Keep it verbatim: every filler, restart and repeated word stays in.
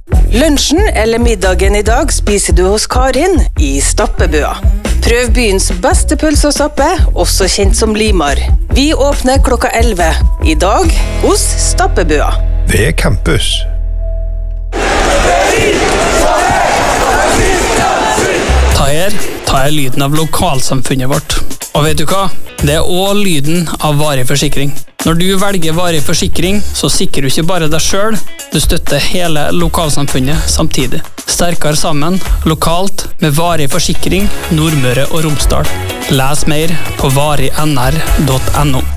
Lunsjen eller middagen i dag spiser du hos Karin i Stappebøa. Prøv byens beste pølse og stappe, også kjent som Limar. Vi åpner klokka elleve. I dag hos Stappebøa. Ved campus. Ta her, ta her lyden av lokalsamfunnet vårt. Og vet du hva? Det er også lyden av varig forsikring. Når du velger varig forsikring, så sikrer du ikke bare deg selv, du støtter hele lokalsamfunnet samtidig. Sterkere sammen, lokalt, med varig forsikring, Nordmøre og Romsdal. Les mer på varig n r punktum no.